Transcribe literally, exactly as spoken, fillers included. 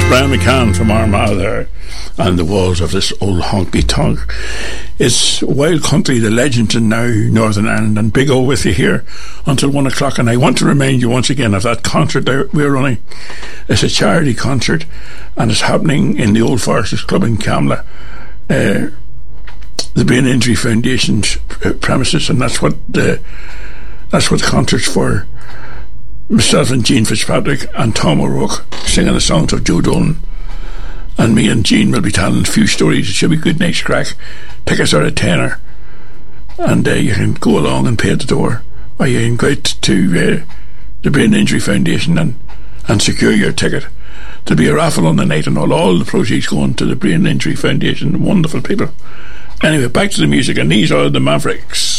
Brian McCann from Armagh there, and the walls of this old honky tonk. It's Wild Country, the legends in now Northern Ireland, and Big O with you here until one o'clock. And I want to remind you once again of that concert that we're running. It's a charity concert, and it's happening in the Old Foresters Club in Camla, uh, the Brain Injury Foundation's uh, premises, and that's what the that's what the concert's for. Myself and Jean Fitzpatrick and Tom O'Rourke singing the songs of Joe Dolan, and me and Jean will be telling a few stories. It should be good night's crack. Tickets are a tenner, and uh, you can go along and pay at the door, or you can go out to uh, the Brain Injury Foundation and, and secure your ticket. There'll be a raffle on the night, and all, all the proceeds going to the Brain Injury Foundation. Wonderful people. Anyway, back to the music, and these are the Mavericks.